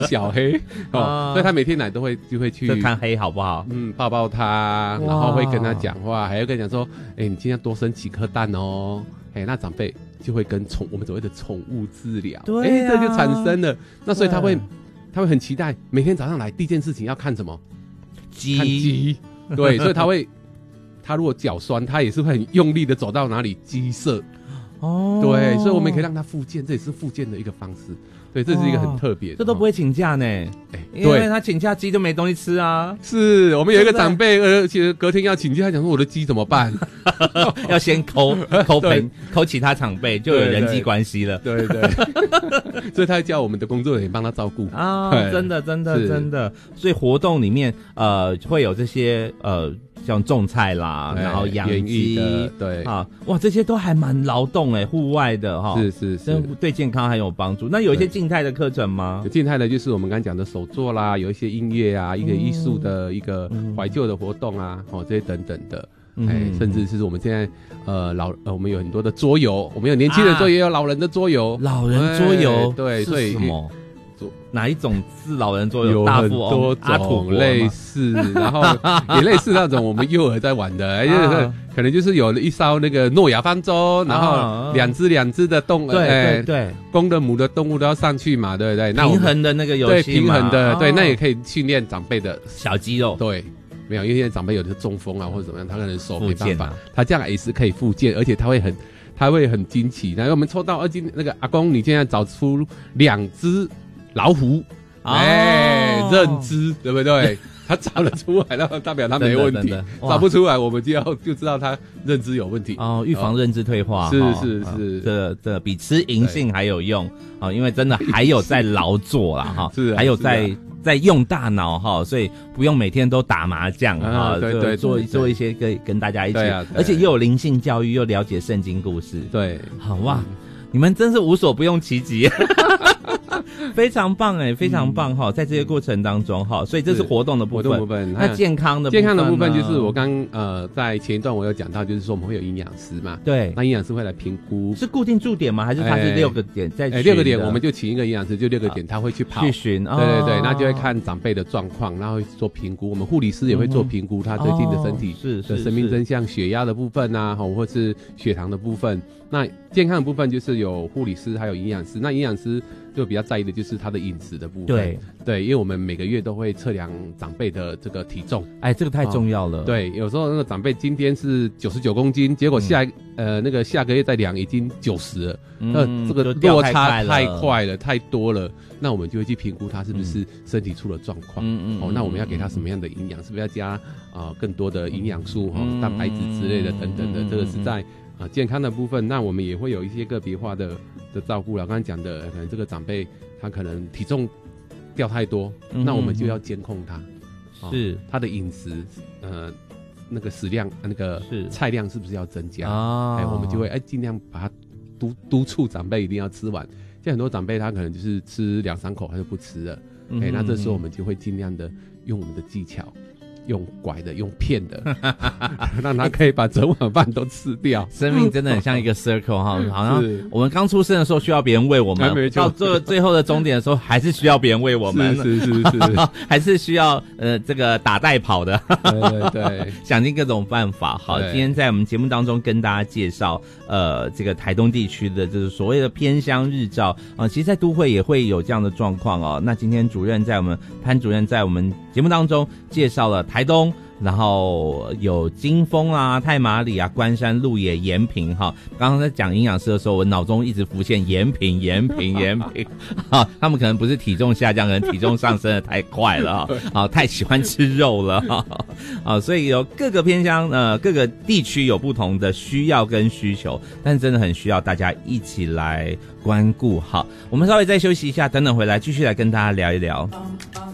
小黑所以他每天来就会去看黑好不好？ 抱抱他，然后会跟他讲话，还要跟他讲说，你今天多生几颗蛋哦。那长辈就会跟我们所谓的宠物治疗， 对这就产生了。那所以他会很期待每天早上来第一件事情要看什么？看鸡。对，所以他如果脚酸，他也是会很用力的走到哪里鸡舍。对，所以我们可以让他复健，这也是复健的一个方式。对，这是一个很特别的， 这都不会请假呢。因为他请假鸡就没东西吃啊。 是我们有一个长辈，而且隔天要请假，他讲说我的鸡怎么办？ 要先抠其他长辈，就有人际关系了。 对，所以他叫我们的工作人员帮他照顾啊，真的。所以活动里面会有这些像种菜啦，然后养鸡， 对啊，哇，这些都还蛮劳动户外的哈， 是， 对健康很有帮助。那有一些静态的课程吗？ 有静态的，就是我们刚刚讲的手作啦，有一些音乐啊，一个艺术的一个怀旧的活动啊，这些等等的。甚至是我们现在我们有很多的桌游，我们有年轻人桌游，也有老人的桌游。 老人桌游， 对，所以什么？哪一种是老人桌游？ 有很多种类似，然后也类似那种我们幼儿在玩的，可能就是有一艘那个诺亚方舟，然后两只的动物， 对， 公的母的动物都要上去嘛，对不对？ 平衡的那个游戏， 对，平衡的，对，那也可以训练长辈的小肌肉， 对。没有，因为现在长辈有的是中风啊，或者怎么样，他可能手没办法，他这样也是可以复健，而且他会很惊奇。然后我们抽到那个阿公，你现在找出2只老虎，认知对不对？他找得出来，然后代表他没问题；找不出来，我们就知道他认知有问题。 预防认知退化， 是， 这比吃银杏还有用因为真的还有在劳作啦哈，还有在用大脑所以不用每天都打麻将对，做一些跟大家一起，而且又有灵性教育，又了解圣经故事， 对， 好哇，你们真是无所不用其极。非常棒非常棒在这些过程当中所以这是活动的部分。那健康的部分就是我刚在前一段我有讲到，就是说我们会有营养师嘛， 对， 那营养师会来评估， 是固定驻点吗？还是它是6个点在 6个点，我们就请一个营养师，就6个点他会去跑去巡， 对，那就会看长辈的状况，然后会做评估。我们护理师也会做评估他最近的身体的生命真相，血压的部分啊，或是血糖的部分。那健康的部分就是有护理师还有营养师，那营养师就比较在意的就是他的饮食的部分，对，因为我们每个月都会测量长辈的这个体重， 这个太重要了。 对，有时候那个长辈今天是99公斤，结果下个月再量已经90了，这个落差太快了，太多了，那我们就会去评估他是不是身体出了状况，那我们要给他什么样的营养，是不是要加更多的营养素蛋白质之类的等等的，这个是在健康的部分。那我们也会有一些个别化的照顾了。刚才讲的，可能这个长辈他可能体重掉太多，那我们就要监控他， 是他的饮食，那个食量，那个菜量是不是要增加？我们就会尽量把他督促长辈一定要吃完。像很多长辈他可能就是吃2-3口他就不吃了，那这时候我们就会尽量的用我们的技巧。用拐的，用骗的，让他可以把整碗饭都吃掉。 生命真的很像一个 circle 好像我们刚出生的时候需要别人喂我们，到最后的终点的时候还是需要别人喂我们， 是， 还是需要这个打带跑的， 对， 想尽各种办法。好，今天在我们节目当中跟大家介绍这个台东地区的就是所谓的偏乡日照其实在都会也会有这样的状况那今天潘主任在我们节目当中介绍了台东，然后有金峰啊、太麻里啊、关山、鹿野、延平刚刚在讲营养师的时候，我脑中一直浮现延平他们可能不是体重下降，可能体重上升的太快了太喜欢吃肉了所以有各个偏乡各个地区有不同的需要跟需求，但是真的很需要大家一起来关顾。好，我们稍微再休息一下，等等回来继续来跟大家聊一聊。